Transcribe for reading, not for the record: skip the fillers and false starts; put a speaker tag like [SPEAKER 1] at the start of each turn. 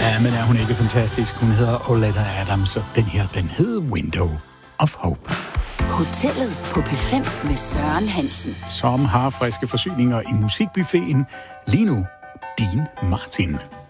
[SPEAKER 1] Ja, men er hun ikke fantastisk? Hun hedder Oleta Adams, og den her, den hedder Window of Hope.
[SPEAKER 2] Hotellet på P5 med Søren Hansen.
[SPEAKER 1] Som har friske forsyninger i musikbuffeten. Lige nu, Dean Martin.